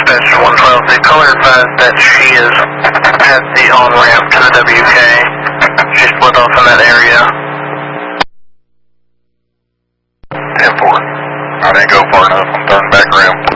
Dispatch 112, the caller advised that she is at the on-ramp to the WK. She split off in that area. 10-4. I didn't go far enough. I'm turning back around.